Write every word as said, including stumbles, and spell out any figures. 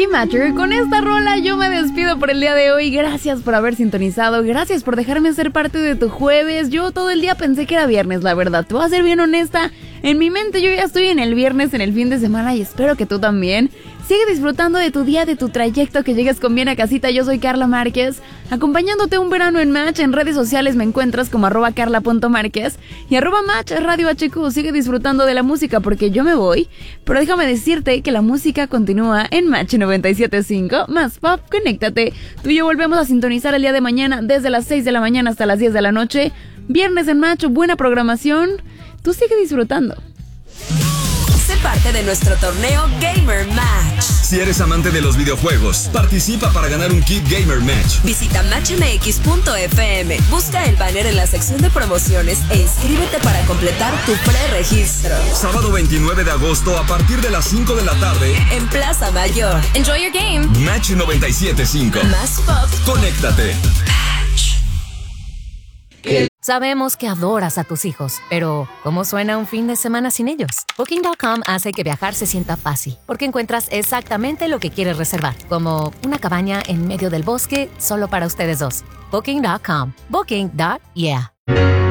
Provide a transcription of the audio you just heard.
Ricky Matter. Con esta rola yo me despido por el día de hoy. Gracias por haber sintonizado, gracias por dejarme ser parte de tu jueves. Yo todo el día pensé que era viernes, la verdad. Te voy a ser bien honesta. En mi mente yo ya estoy en el viernes, en el fin de semana, y espero que tú también. Sigue disfrutando de tu día, de tu trayecto, que llegues con bien a casita. Yo soy Carla Márquez, acompañándote un verano en Match. En redes sociales me encuentras como arroba carla.márquez y arroba Match Radio H Q. Sigue disfrutando de la música porque yo me voy, pero déjame decirte que la música continúa en Match noventa y siete punto cinco. Más pop, conéctate. Tú y yo volvemos a sintonizar el día de mañana desde las seis de la mañana hasta las diez de la noche. Viernes en Match, buena programación. Tú sigue disfrutando. Sé parte de nuestro torneo Gamer Match. Si eres amante de los videojuegos, participa para ganar un kit Gamer Match. Visita match m x punto f m, busca el banner en la sección de promociones e inscríbete para completar tu pre-registro. Sábado veintinueve de agosto a partir de las cinco de la tarde en Plaza Mayor. Enjoy your game. Match noventa y siete punto cinco. Más pop. Conéctate. Sabemos que adoras a tus hijos, pero ¿cómo suena un fin de semana sin ellos? Booking punto com hace que viajar se sienta fácil, porque encuentras exactamente lo que quieres reservar, como una cabaña en medio del bosque solo para ustedes dos. Booking punto com. Booking. Yeah.